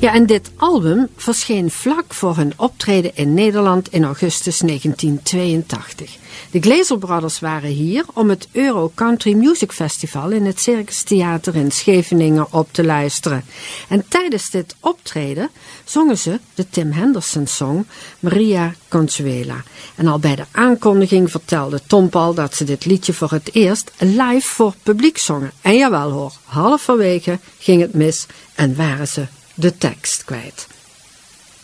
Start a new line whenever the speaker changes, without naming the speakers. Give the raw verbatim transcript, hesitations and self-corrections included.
Ja, en dit album verscheen vlak voor hun optreden in Nederland in augustus negentien tweeëntachtig. De Glazer Brothers waren hier om het Euro Country Music Festival in het Circus Theater in Scheveningen op te luisteren. En tijdens dit optreden zongen ze de Tim Henderson song Maria Consuela. En al bij de aankondiging vertelde Tom Paul dat ze dit liedje voor het eerst live voor publiek zongen. En jawel hoor, halverwege ging het mis en waren ze de tekst kwijt.